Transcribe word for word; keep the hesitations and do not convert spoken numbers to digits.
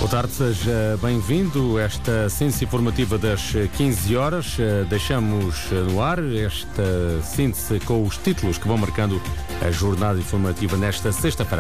Boa tarde, seja bem-vindo a esta síntese informativa das quinze horas. Deixamos no ar esta síntese com os títulos que vão marcando a jornada informativa nesta sexta-feira.